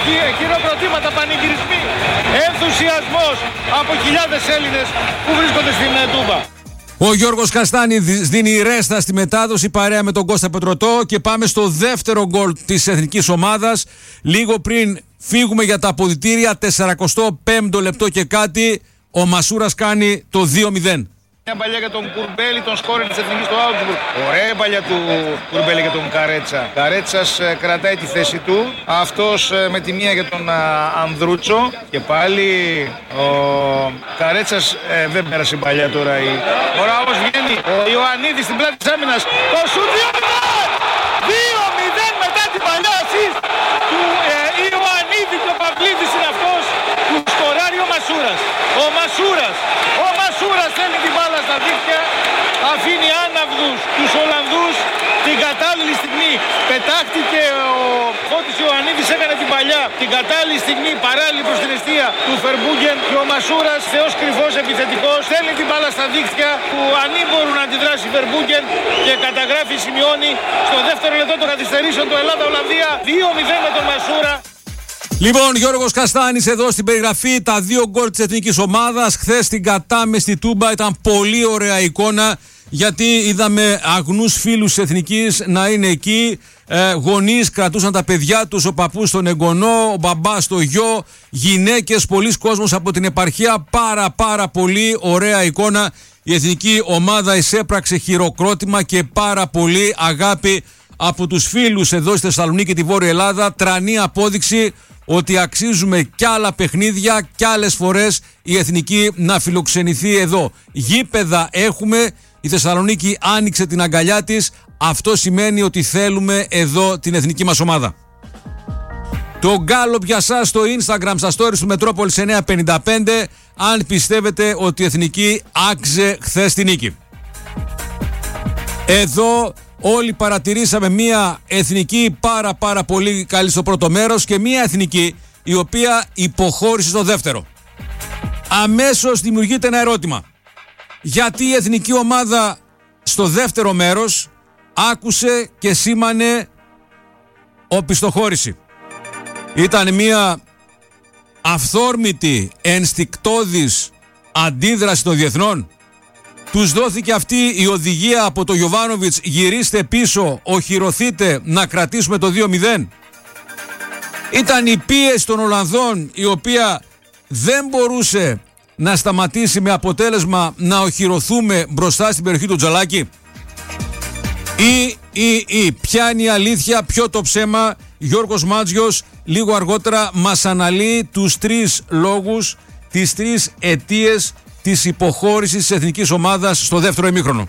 χειροκροτήματα, πανηγυρισμοί, ενθουσιασμός από χιλιάδες Έλληνες που βρίσκονται στην Τούμπα. Ο Γιώργος Καστάνιδης δίνει ρέστα στη μετάδοση παρέα με τον Κώστα Πετρωτό και πάμε στο δεύτερο γκολ της εθνικής ομάδας. Λίγο πριν φύγουμε για τα αποδυτήρια, 45ο λεπτό και κάτι, ο Μασούρας κάνει το 2-0. Μια παλιά για τον Κουρμπέλη, τον σκόρερ της Εθνικής του Augsburg. Ωραία παλιά του Κουρμπέλη για τον Καρέτσα. Καρέτσας κρατάει τη θέση του. Αυτός με τη μία για τον Ανδρούτσο. Και πάλι ο Καρέτσας δεν πέρασε παλιά τώρα. Ωραία όμως βγαίνει ο Ιωαννίδης στην πλάτη της άμυνας. Το σουτ 2-0 μετά την παλιά assist του Ιωαννίδη. Και ο Παυλίδης είναι αυτός που σκοράρει ο Μασούρας. Ο Μασούρας θέλει την μπάλα στα δίχτυα, αφήνει άναυδους τους Ολλανδούς την κατάλληλη στιγμή. Πετάχτηκε ο Φώτης Ιωαννίδης, έκανε την παλιά την κατάλληλη στιγμή, παράλληλη προς την εστία του Φερμπούγκεν. Και ο Μασούρας, θεός κρυφός επιθετικός, θέλει την μπάλα στα δίχτυα που ανήμπορουν να αντιδράσει Φερμπούγκεν και καταγράφει, σημειώνει στο δεύτερο λεπτό των καθυστερήσεων του Ελλάδα-Ολλανδία 2-0 με τον Μασούρα. Λοιπόν, Γιώργος Καστάνης εδώ στην περιγραφή, τα δύο γκολ της εθνικής ομάδας. Χθες στην Κατάμε στη Τούμπα ήταν πολύ ωραία εικόνα, γιατί είδαμε αγνούς φίλους της εθνικής να είναι εκεί. Γονείς κρατούσαν τα παιδιά τους, ο παππούς στον εγγονό, ο μπαμπάς στο γιο, γυναίκες, πολλοί κόσμος από την επαρχία. Πάρα πολύ ωραία εικόνα. Η εθνική ομάδα εισέπραξε χειροκρότημα και πάρα πολύ αγάπη από τους φίλους εδώ στη Θεσσαλονίκη και τη Βόρεια Ελλάδα. Τρανή απόδειξη ότι αξίζουμε κι άλλα παιχνίδια κι άλλες φορές η εθνική να φιλοξενηθεί εδώ. Γήπεδα έχουμε, η Θεσσαλονίκη άνοιξε την αγκαλιά της. Αυτό σημαίνει ότι θέλουμε εδώ την εθνική μας ομάδα. Το γκάλωπ για σας στο Instagram, στα stories του Μετρόπολης 955, αν πιστεύετε ότι η εθνική άξιζε χθες τη νίκη. Εδώ όλοι παρατηρήσαμε μια εθνική πάρα πολύ καλή στο πρώτο μέρος και μια εθνική η οποία υποχώρησε στο δεύτερο. Αμέσως δημιουργείται ένα ερώτημα. Γιατί η εθνική ομάδα στο δεύτερο μέρος άκουσε και σήμανε οπισθοχώρηση? Ήταν μια αυθόρμητη, ενστικτώδης αντίδραση των διεθνών? Τους δόθηκε αυτή η οδηγία από το Γιοβάνοβιτς, γυρίστε πίσω, οχυρωθείτε, να κρατήσουμε το 2-0? Ήταν η πίεση των Ολλανδών η οποία δεν μπορούσε να σταματήσει, με αποτέλεσμα να οχυρωθούμε μπροστά στην περιοχή του Τζαλάκη? Ποια είναι η αλήθεια, ποιο το ψέμα? Γιώργος Μάτζιος λίγο αργότερα μας αναλύει τους τρεις λόγους, τις τρεις αιτίες της υποχώρησης της εθνικής ομάδας στο δεύτερο ημίχρονο.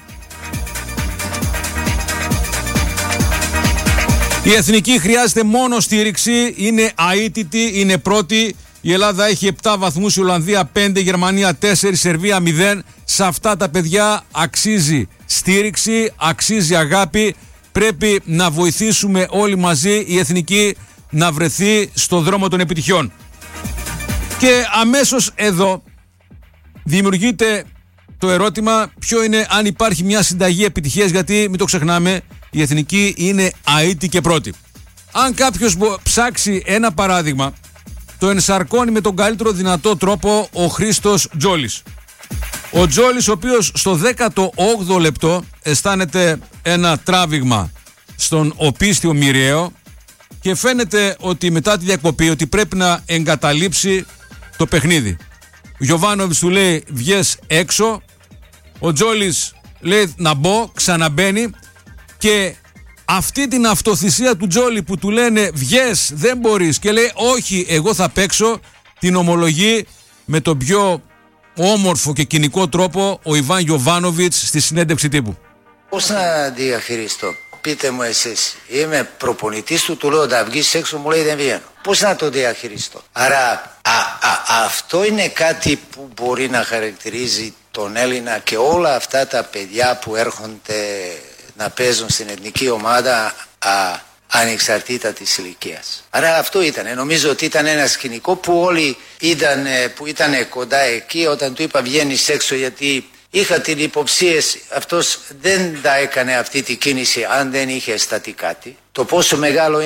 Η εθνική χρειάζεται μόνο στήριξη, είναι αίτητη, είναι πρώτη. Η Ελλάδα έχει 7 βαθμούς, η Ολλανδία 5, η Γερμανία 4, η Σερβία 0. Σε αυτά τα παιδιά αξίζει στήριξη, αξίζει αγάπη. Πρέπει να βοηθήσουμε όλοι μαζί η εθνική να βρεθεί στο δρόμο των επιτυχιών. Και αμέσως εδώ δημιουργείται το ερώτημα ποιο είναι, αν υπάρχει μια συνταγή επιτυχίας, γιατί μην το ξεχνάμε, η εθνική είναι αήτη και πρώτη. Αν κάποιος ψάξει ένα παράδειγμα, το ενσαρκώνει με τον καλύτερο δυνατό τρόπο ο Χρήστος Τζόλης. Ο Τζόλης, ο οποίος στο 18ο λεπτό αισθάνεται ένα τράβηγμα στον οπίστιο Μοιραίο και φαίνεται ότι μετά τη διακοπή ότι πρέπει να εγκαταλείψει το παιχνίδι. Ο Γιοβάνοβιτς του λέει βγες έξω, ο Τζόλης λέει να μπω, ξαναμπαίνει, και αυτή την αυτοθυσία του Τζόλη που του λένε βγες, δεν μπορείς, και λέει όχι, εγώ θα παίξω, την ομολογεί με τον πιο όμορφο και κοινικό τρόπο ο Ιβάν Γιοβάνοβιτς στη συνέντευξη τύπου. Πώς να διαχειριστώ? Πείτε μου εσείς, είμαι προπονητής του λέω να βγεις έξω, μου λέει δεν βγαίνω. Πώς να το διαχειριστώ? Άρα αυτό είναι κάτι που μπορεί να χαρακτηρίζει τον Έλληνα και όλα αυτά τα παιδιά που έρχονται να παίζουν στην εθνική ομάδα ανεξαρτήτα της ηλικίας. Άρα αυτό ήταν. Νομίζω ότι ήταν ένα σκηνικό που όλοι είδαν, που ήταν κοντά εκεί, όταν του είπα βγαίνεις έξω, γιατί είχα την υποψίαση αυτός δεν τα έκανε αυτή τη κίνηση αν δεν είχε σταθεί κάτι. Το πόσο μεγάλο